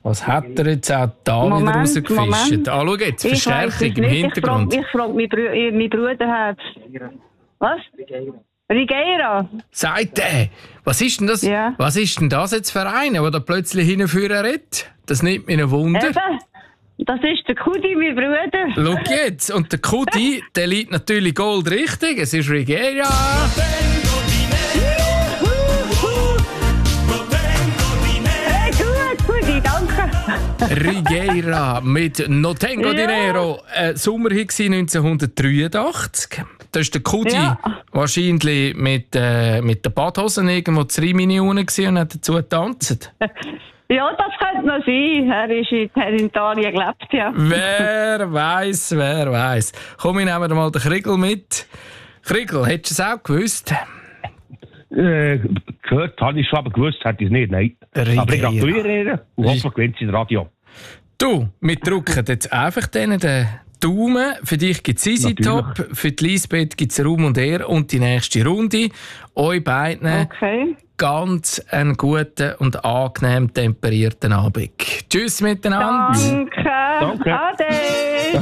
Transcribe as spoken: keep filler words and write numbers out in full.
Was hat er jetzt auch da Moment, wieder rausgefischt? Moment. Ah, schau jetzt, Ich weiss Verstärkung es im nicht. Hintergrund. Ich frage mich, Brü äh, mein Bruder hat... Was? Rigeira. Sagt er, was ist denn das? Ja. Was ist denn das jetzt für einer, der da plötzlich hinführen redet? Das nimmt mich ein Wunder. Eben, das ist der Kudi, mein Bruder. Schau jetzt, und der Kudi, der liegt natürlich Gold richtig. Es ist Rigeira. Hey, gut, Kudi, danke. Rigeira mit No Tengo Ja. Dinero. Äh, Sommerhit war neunzehnhundertdreiundachtzig. Da war der Kudi Ja. wahrscheinlich mit, äh, mit den Badhosen irgendwo zu Rimini unten und hat dazu getanzt. Ja, das könnte noch sein. Er ist in, hat in Italien gelebt, ja. Wer weiß, wer weiß. Komm, ich nehme mal den Kriegel mit. Kriegel, hättest du es auch gewusst? Äh, gehört habe ich schon, aber gewusst hätte ich es nicht, nein. Rigeira. Aber ich gratuliere ihr und hoffe, gewinnt sie in Radio. Du, wir drücken jetzt einfach denen den Daumen. Für dich gibt es Easy Top, für die Lisbeth gibt es Raum und Ehr und die nächste Runde. Euch beiden Okay. ganz einen guten und angenehm temperierten Abend. Tschüss miteinander. Danke. Danke. Ade.